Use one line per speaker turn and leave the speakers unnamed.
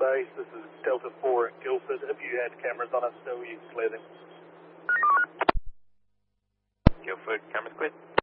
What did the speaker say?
Base. This is Delta 4 at Guildford. Have you had cameras on us still? You clear them.
Guildford, cameras quit.